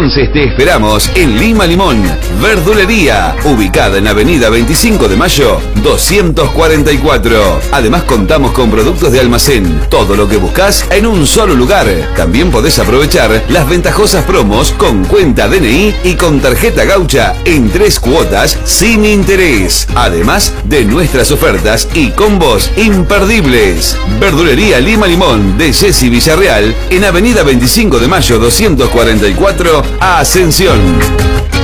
Entonces te esperamos en Lima Limón, verdulería, ubicada en Avenida 25 de Mayo, 244. Además contamos con productos de almacén, todo lo que buscas en un solo lugar. También podés aprovechar las ventajosas promos con cuenta DNI y con tarjeta gaucha en 3 cuotas sin interés. Además de nuestras ofertas y combos imperdibles. Verdulería Lima Limón de Ceci Villarreal en Avenida 25 de Mayo 244, Ascensión.